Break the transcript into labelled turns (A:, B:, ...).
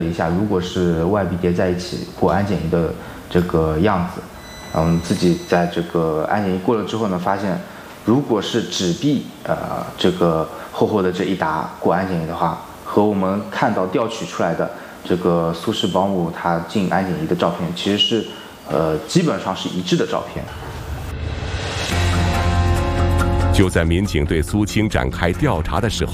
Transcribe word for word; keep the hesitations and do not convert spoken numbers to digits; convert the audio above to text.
A: 一下，如果是外币叠在一起过安检仪的这个样子，嗯，自己在这个安检仪过了之后呢，发现如果是纸币，呃，这个厚厚的这一沓过安检仪的话，和我们看到调取出来的这个苏氏保姆他进安检仪的照片，其实是呃基本上是一致的照片。
B: 就在民警对苏青展开调查的时候，